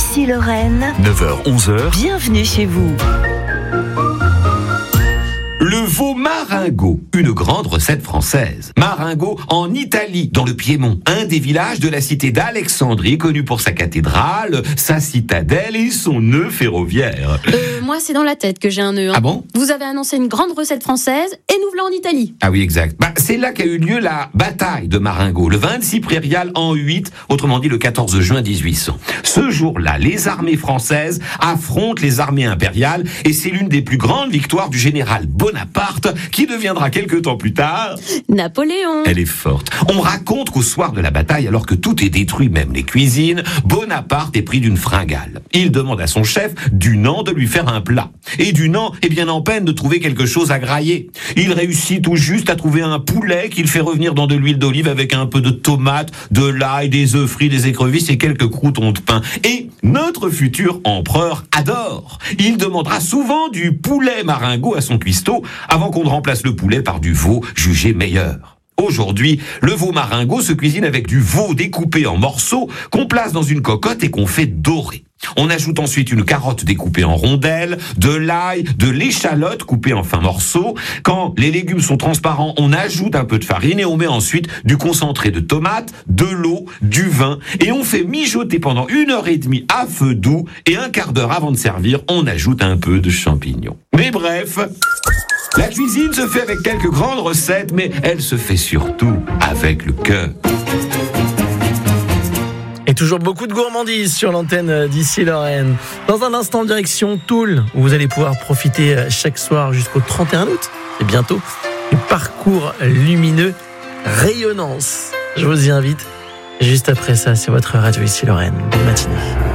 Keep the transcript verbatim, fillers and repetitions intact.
Ici Lorraine. neuf heures onze heures. Bienvenue chez vous. Le veau maringot, une grande recette française. Maringot en Italie, dans le Piémont, un des villages de la cité d'Alexandrie, connu pour sa cathédrale, sa citadelle et son nœud ferroviaire. Euh, moi, c'est dans la tête que j'ai un nœud. Hein. Ah bon ? Vous avez annoncé une grande recette française et nous voilà en Italie. Ah oui, exact. Bah, c'est là qu'a eu lieu la bataille de Maringot, le vingt-six prairial en huit, autrement dit le quatorze juin dix-huit cents. Ce jour-là, les armées françaises affrontent les armées impériales et c'est l'une des plus grandes victoires du général Bonaparte, qui deviendra quelque temps plus tard Napoléon. Elle est forte. On raconte qu'au soir de la bataille, alors que tout est détruit, même les cuisines, Bonaparte est pris d'une fringale. Il demande à son chef, Dunant, de lui faire un plat. Et Dunant est bien en peine de trouver quelque chose à grailler. Il réussit tout juste à trouver un poulet qu'il fait revenir dans de l'huile d'olive avec un peu de tomate, de l'ail, des œufs frits, des écrevisses et quelques croûtons de pain. Et notre futur empereur adore. Il demandera souvent du poulet maringot à son cuistot avant qu'on ne remplace le poulet par du veau jugé meilleur. Aujourd'hui, le veau maringot se cuisine avec du veau découpé en morceaux qu'on place dans une cocotte et qu'on fait dorer. On ajoute ensuite une carotte découpée en rondelles, de l'ail, de l'échalote coupée en fins morceaux. Quand les légumes sont transparents, on ajoute un peu de farine et on met ensuite du concentré de tomate, de l'eau, du vin et on fait mijoter pendant une heure et demie à feu doux et un quart d'heure avant de servir, on ajoute un peu de champignons. Mais bref, la cuisine se fait avec quelques grandes recettes, mais elle se fait surtout avec le cœur. Et toujours beaucoup de gourmandise sur l'antenne d'Ici Lorraine. Dans un instant, direction Toul, où vous allez pouvoir profiter chaque soir jusqu'au trente et un août, et bientôt, du parcours lumineux Rayonnance. Je vous y invite. Juste après ça, c'est votre radio Ici Lorraine. Bonne matinée.